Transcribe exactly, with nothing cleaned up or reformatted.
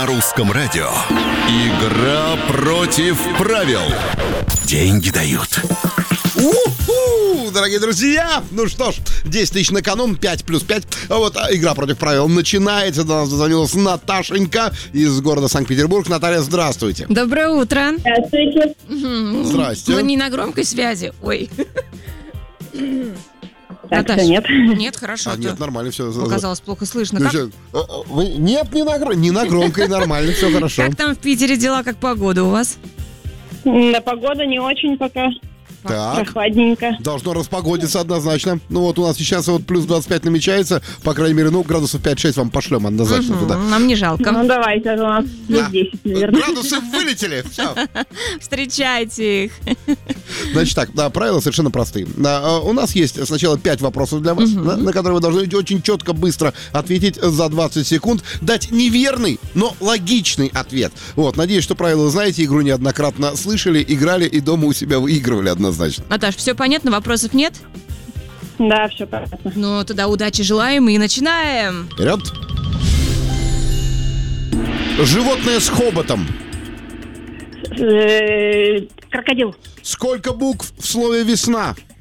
На русском радио. Игра против правил. Деньги дают. У-ху, дорогие друзья! Ну что ж, десять тысяч на кону, пять плюс пять. Вот а, игра против правил начинается. До нас дозвонилась Наташенька из города Санкт-Петербург. Наталья, здравствуйте. Доброе утро. Здравствуйте. Здрасте. Вы не на громкой связи. Ой. Так, Наташ, что нет. Нет, хорошо. А, нет, нормально все. Оказалось, плохо слышно. Ну, Как, чё, а, а, вы- Нет, не на, гро- не на громкой, нормально, все хорошо. как там в Питере дела, как погода у вас? Да, погода не очень пока. Так, Прохладненько. должно распогодиться однозначно. Ну вот у нас сейчас вот плюс двадцать пять намечается. По крайней мере, ну, градусов пять-шесть вам пошлем однозначно Мгм, туда. Нам не жалко. Ну, давайте, это у нас плюс Да. десять, наверное. Градусы вылетели. Все. Встречайте их. Значит так, да, правила совершенно простые. Да, а, у нас есть сначала пять вопросов для вас, на, на которые вы должны очень четко, быстро ответить за двадцать секунд. Дать неверный, но логичный ответ. Вот, надеюсь, что правила вы знаете, игру неоднократно слышали, играли и дома у себя выигрывали однозначно. Наташ, все понятно? Вопросов нет? Да, все понятно. Ну, тогда удачи желаем и начинаем. Вперед. Животное с хоботом. Э, Крокодил. Сколько букв в слове «весна»?